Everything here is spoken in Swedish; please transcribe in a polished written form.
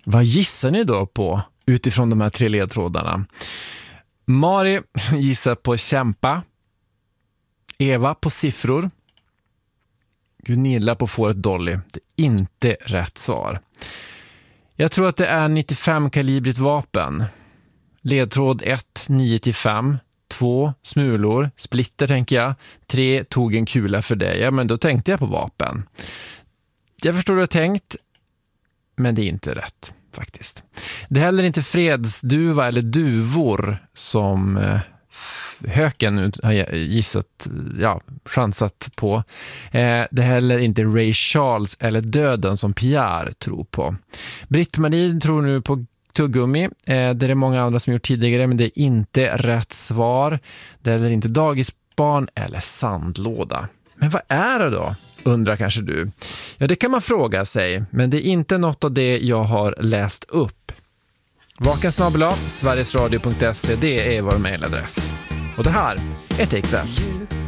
Vad gissar ni då på utifrån de här 3 ledtrådarna? Mari gissar på kämpa. Eva på siffror. Gunilla på fåret Dolly. Det är inte rätt svar. Jag tror att det är 95-kalibrigt vapen. Ledtråd 1, 9-5. 2, smulor. Splitter tänker jag. 3, tog en kula för dig. Ja, men då tänkte jag på vapen. Jag förstår hur du har tänkt. Men det är inte rätt faktiskt. Det är heller inte fredsduva eller duvor som höken nu har gissat, chansat på. Det är heller inte Ray Charles eller döden som Pierre tror på. Britt-Marie tror nu på tuggummi. Det är det många andra som gjort tidigare, men det är inte rätt svar. Det är heller inte dagisbarn eller sandlåda. Men vad är det då? Undrar kanske du. Ja, det kan man fråga sig, men det är inte något av det jag har läst upp. Vakensnabel@sverigesradio.se, det är vår mejladress. Och det här är Take That.